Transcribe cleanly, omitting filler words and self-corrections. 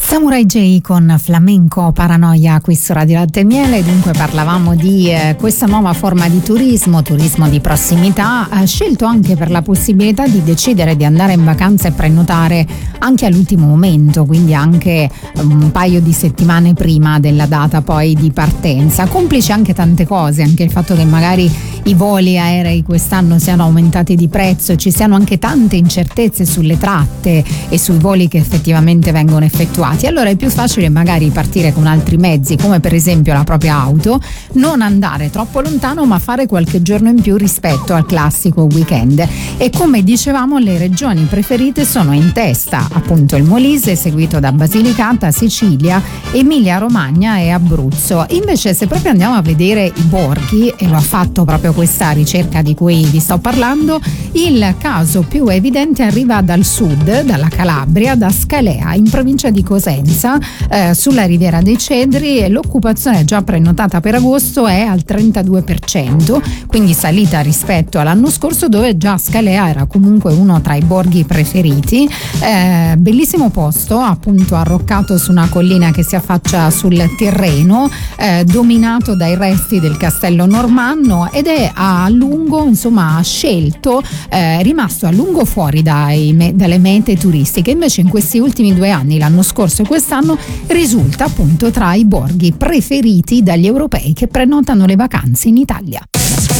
Samurai J con Flamenco Paranoia qui su Radio Latte e Miele. Dunque parlavamo di questa nuova forma di turismo di prossimità, scelto anche per la possibilità di decidere di andare in vacanza e prenotare anche all'ultimo momento, quindi anche un paio di settimane prima della data poi di partenza. Complice anche tante cose, anche il fatto che magari i voli aerei quest'anno siano aumentati di prezzo e ci siano anche tante incertezze sulle tratte e sui voli che effettivamente vengono effettuati. Allora è più facile magari partire con altri mezzi, come per esempio la propria auto, non andare troppo lontano ma fare qualche giorno in più rispetto al classico weekend. E come dicevamo, le regioni preferite sono in testa appunto il Molise, seguito da Basilicata, Sicilia, Emilia Romagna e Abruzzo. Invece se proprio andiamo a vedere i borghi, e lo ha fatto proprio questa ricerca di cui vi sto parlando, il caso più evidente arriva dal sud, dalla Calabria, da Scalea in provincia di Cosenza, sulla Riviera dei Cedri, e l'occupazione già prenotata per agosto è al 32%, quindi salita rispetto all'anno scorso, dove già Scalea era comunque uno tra i borghi preferiti. Bellissimo posto, appunto arroccato su una collina che si affaccia sul Tirreno, dominato dai resti del castello normanno, ed è a lungo, insomma, scelto, rimasto a lungo fuori dalle mete turistiche. Invece in questi ultimi 2 anni, l'anno scorso e quest'anno, risulta appunto tra i borghi preferiti dagli europei che prenotano le vacanze in Italia.